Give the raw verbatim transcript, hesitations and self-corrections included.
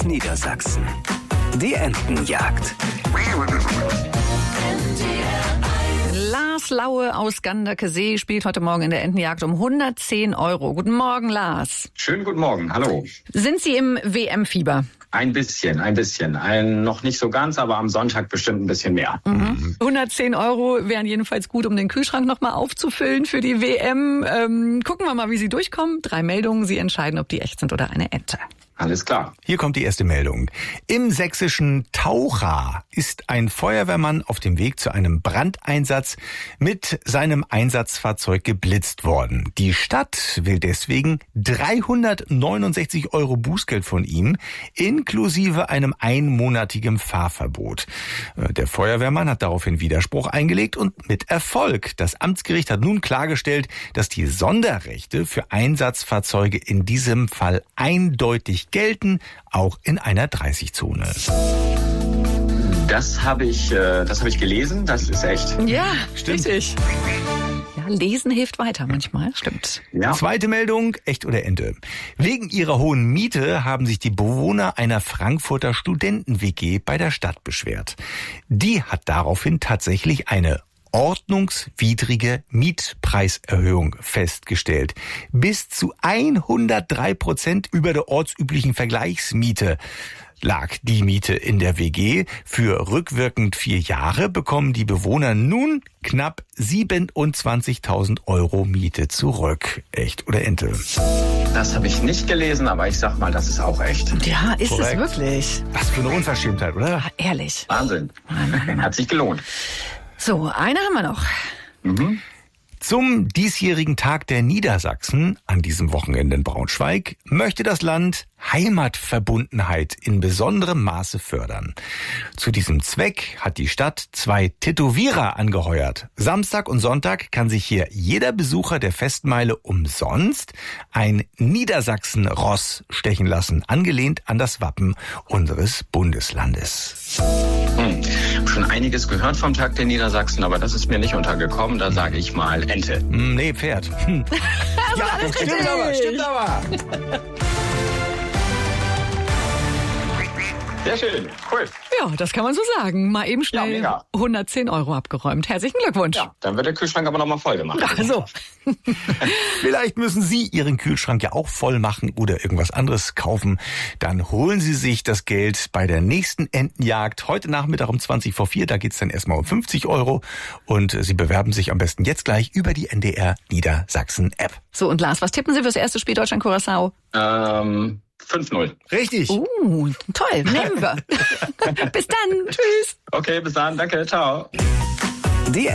Niedersachsen. Die Entenjagd. Lars Laue aus Ganderkesee spielt heute Morgen in der Entenjagd um hundertzehn Euro. Guten Morgen, Lars. Schönen guten Morgen, hallo. Sind Sie im W M-Fieber? Ein bisschen, ein bisschen. Ein, noch nicht so ganz, aber am Sonntag bestimmt ein bisschen mehr. Mhm. hundertzehn Euro wären jedenfalls gut, um den Kühlschrank nochmal aufzufüllen für die W M. Ähm, gucken wir mal, wie Sie durchkommen. Drei Meldungen, Sie entscheiden, ob die echt sind oder eine Ente. Alles klar. Hier kommt die erste Meldung. Im sächsischen Taucha ist ein Feuerwehrmann auf dem Weg zu einem Brandeinsatz mit seinem Einsatzfahrzeug geblitzt worden. Die Stadt will deswegen dreihundertneunundsechzig Euro Bußgeld von ihm, inklusive einem einmonatigen Fahrverbot. Der Feuerwehrmann hat daraufhin Widerspruch eingelegt und mit Erfolg. Das Amtsgericht hat nun klargestellt, dass die Sonderrechte für Einsatzfahrzeuge in diesem Fall eindeutig gelten, auch in einer dreißig-Zone. Das habe ich, äh, das habe ich gelesen, das ist echt. Ja, Stimmt. richtig. Ja, lesen hilft weiter manchmal, stimmt. Ja. Zweite Meldung, echt oder Ente. Wegen ihrer hohen Miete haben sich die Bewohner einer Frankfurter Studenten-W G bei der Stadt beschwert. Die hat daraufhin tatsächlich eine ordnungswidrige Mietpreiserhöhung festgestellt. Bis zu hundertdrei Prozent über der ortsüblichen Vergleichsmiete lag die Miete in der W G. Für rückwirkend vier Jahre bekommen die Bewohner nun knapp siebenundzwanzigtausend Euro Miete zurück. Echt oder Ente? Das habe ich nicht gelesen, aber ich sag mal, das ist auch echt. Ja, ist Korrekt. es wirklich? Was für eine Unverschämtheit, oder? Ja, ehrlich. Wahnsinn. Hat sich gelohnt. So, eine haben wir noch. Mhm. Zum diesjährigen Tag der Niedersachsen an diesem Wochenende in Braunschweig möchte das Land Heimatverbundenheit in besonderem Maße fördern. Zu diesem Zweck hat die Stadt zwei Tätowierer angeheuert. Samstag und Sonntag kann sich hier jeder Besucher der Festmeile umsonst ein Niedersachsen-Ross stechen lassen, angelehnt an das Wappen unseres Bundeslandes. Hm. Ich habe schon einiges gehört vom Tag der Niedersachsen, aber das ist mir nicht untergekommen. Da sage ich mal Ente. Hm, nee, Pferd. Hm. Ja, das Stimmt aber, stimmt aber. Sehr schön, cool. Ja, das kann man so sagen. Mal eben schnell Ja, mega. hundertzehn Euro abgeräumt. Herzlichen Glückwunsch. Ja, dann wird der Kühlschrank aber nochmal voll gemacht. Ach so. Vielleicht müssen Sie Ihren Kühlschrank ja auch voll machen oder irgendwas anderes kaufen. Dann holen Sie sich das Geld bei der nächsten Entenjagd. Heute Nachmittag um zwanzig vor vier. Da geht's dann erstmal um fünfzig Euro. Und Sie bewerben sich am besten jetzt gleich über die N D R Niedersachsen App. So, und Lars, was tippen Sie fürs erste Spiel Deutschland-Curaçao? Ähm, fünf null. Richtig. Uh, toll, nehmen wir. Bis dann. Tschüss. Okay, bis dann, danke, ciao. Die